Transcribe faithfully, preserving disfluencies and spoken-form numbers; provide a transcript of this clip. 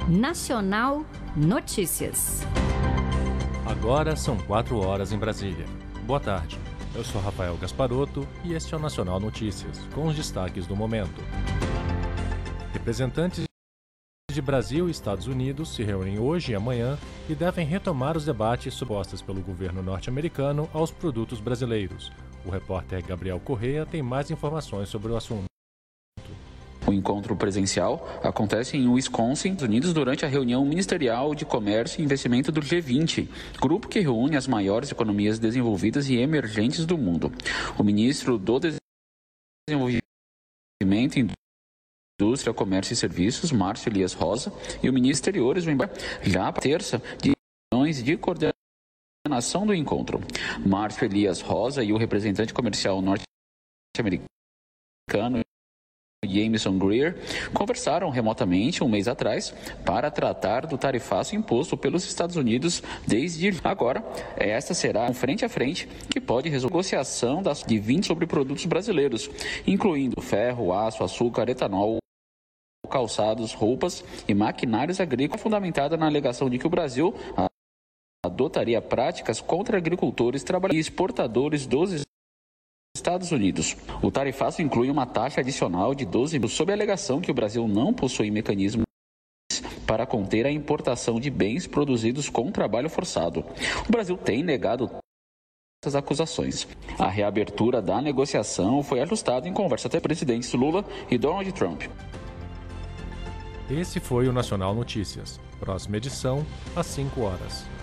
Nacional Notícias. Agora são quatro horas em Brasília. Boa tarde. Eu sou Rafael Gasparotto e este é o Nacional Notícias, com os destaques do momento. Representantes de Brasil e Estados Unidos se reúnem hoje e amanhã e devem retomar os debates supostos pelo governo norte-americano aos produtos brasileiros. O repórter Gabriel Correia tem mais informações sobre o assunto. O encontro presencial acontece em Wisconsin, Estados Unidos, durante a reunião ministerial de comércio e investimento do G vinte, grupo que reúne as maiores economias desenvolvidas e emergentes do mundo. O ministro do Desenvolvimento, Indústria, Comércio e Serviços, Márcio Elias Rosa, e o ministro Exteriores, já para terça, de reuniões de coordenação do encontro. Márcio Elias Rosa e o representante comercial norte-americano, Jameson Greer, conversaram remotamente um mês atrás para tratar do tarifaço imposto pelos Estados Unidos desde agora. Esta será um frente a frente que pode resolver a negociação das de vinte sobre produtos brasileiros, incluindo ferro, aço, açúcar, etanol, calçados, roupas e maquinários agrícolas, fundamentada na alegação de que o Brasil adotaria práticas contra agricultores, trabalhadores e exportadores dos Estados Estados Unidos. O tarifaço inclui uma taxa adicional de doze mil sob a alegação que o Brasil não possui mecanismos para conter a importação de bens produzidos com trabalho forçado. O Brasil tem negado essas acusações. A reabertura da negociação foi ajustada em conversa até presidentes Lula e Donald Trump. Esse foi o Nacional Notícias. Próxima edição, às cinco horas.